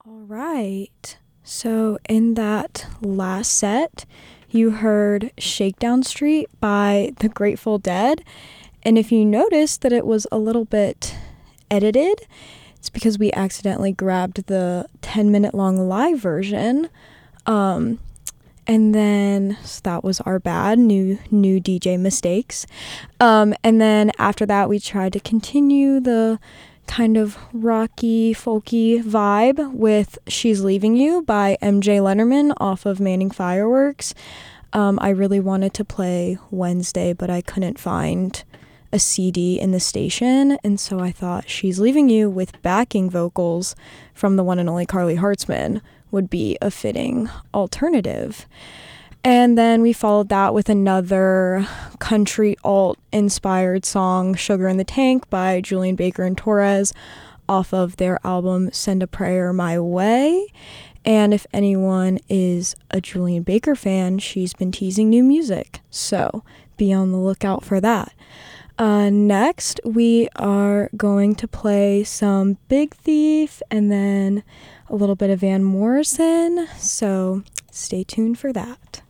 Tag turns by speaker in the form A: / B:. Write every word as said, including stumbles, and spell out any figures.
A: All right. So in that last set, you heard Shakedown Street by the Grateful Dead. And if you noticed that it was a little bit edited, it's because we accidentally grabbed the ten minute long live version. Um, and then so that was our bad, new new D J mistakes. Um, and then after that, we tried to continue the kind of rocky, folky vibe with She's Leaving You by M J Lennerman off of Manning Fireworks. Um, I really wanted to play Wednesday, but I couldn't find a C D in the station, and so I thought She's Leaving You with backing vocals from the one and only Carly Hartzman would be a fitting alternative. And then we followed that with another country alt inspired song, Sugar in the Tank by Julian Baker and Torres off of their album Send a Prayer My Way. And if anyone is a Julian Baker fan, she's been teasing new music, so be on the lookout for that. Uh, next, we are going to play some Big Thief and then a little bit of Van Morrison, so stay tuned for that.